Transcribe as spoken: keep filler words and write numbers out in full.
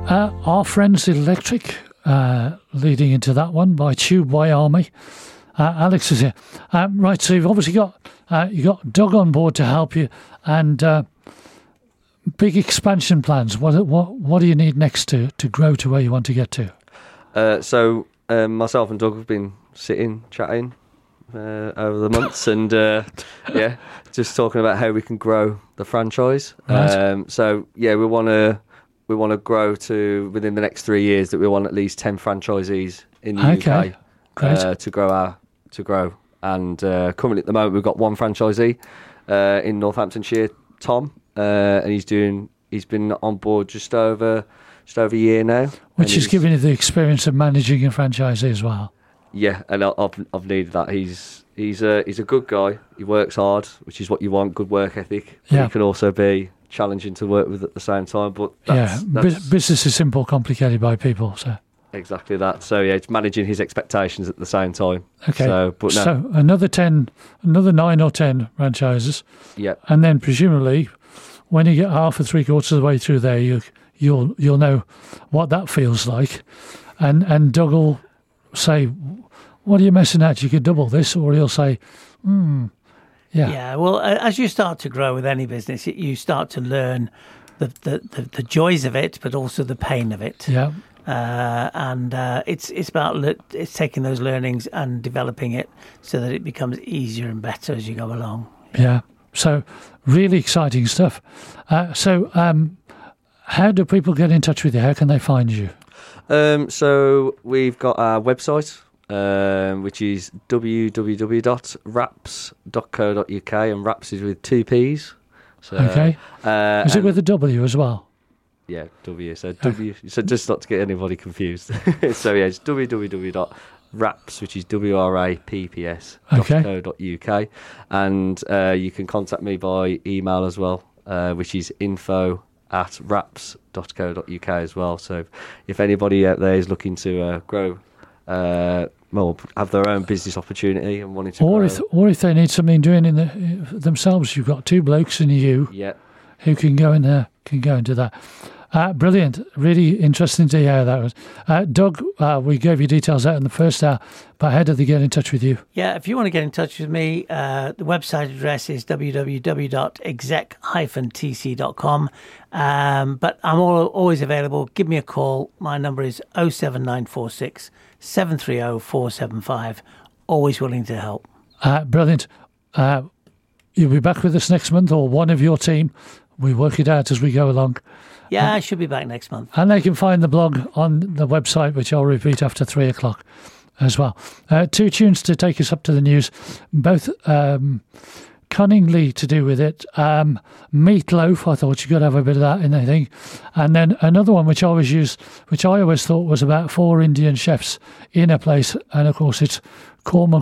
Uh, Our Friends Electric, uh, leading into that one by Tube by Army. Uh, Alex is here. Um, right, so you've obviously got uh, you got Doug on board to help you, and uh, big expansion plans. What what what do you need next to, to grow to where you want to get to? Uh, so um, myself and Doug have been sitting, chatting uh, over the months, and uh, yeah, just talking about how we can grow the franchise. Right. Um, so yeah, we want to we want to grow to within the next three years that we want at least ten franchisees in the Okay. U K Great. uh, to grow our to grow. And uh, currently at the moment we've got one franchisee uh, in Northamptonshire, Tom, uh, and he's doing he's been on board just over just over a year now, Which and is he's- giving you the experience of managing a franchisee as well. Yeah, and I- I've I've needed that. He's he's a he's a good guy. He works hard, which is what you want. Good work ethic. But Yeah. he can also be challenging to work with at the same time. But that's, yeah, that's Bu- business is simple, complicated by people. So exactly that. So yeah, it's managing his expectations at the same time. okay, So, but no, so another ten, another nine or ten franchises, yeah, and then presumably, when you get half or three quarters of the way through there, you you'll you'll know what that feels like, and and Doug will say, "What are you messing at? You could double this," or he'll say, "Hmm, yeah, Yeah, well, a- as you start to grow with any business, it- you start to learn the, the, the, the joys of it, but also the pain of it. yeah." Uh, and uh, it's it's about le- it's taking those learnings and developing it so that it becomes easier and better as you go along. Yeah. So really exciting stuff. Uh, so um, how do people get in touch with you? How can they find you? Um, so we've got our website, um, which is w w w dot raps dot co dot u k, and Raps is with two P's. So, Okay. Uh, Is it and- with a W as well? Yeah, W. So W. So just not to get anybody confused. So yeah, it's w w w dot raps, which is W R A P P S dot Okay. co dot u k, and uh, you can contact me by email as well, uh, which is info at raps dot co dot u k as well. So if anybody out there is looking to uh, grow, uh, well, have their own business opportunity and wanting to Or grow, if or if they need something doing in the, themselves, you've got two blokes and you yeah. who can go in there, can go into that. Uh, brilliant. Really interesting to hear how that was. Uh, Doug, uh, we gave you details out in the first hour, but how did they get in touch with you? Yeah, if you want to get in touch with me, uh, the website address is w w w dot exec dash t c dot com. Um, but I'm all, always available. Give me a call. My number is oh seven nine four six, seven three oh, four seven five. Always willing to help. Uh, brilliant. Uh, you'll be back with us next month, or one of your team. We work it out as we go along. Yeah, I should be back next month. And they can find the blog on the website, which I'll repeat after three o'clock as well. Uh, two tunes to take us up to the news, both um, cunningly to do with it. Um, Meatloaf, I thought you could have a bit of that in the thing. And then another one, which I always use, which I always thought was about four Indian chefs in a place. And of course, it's Cormac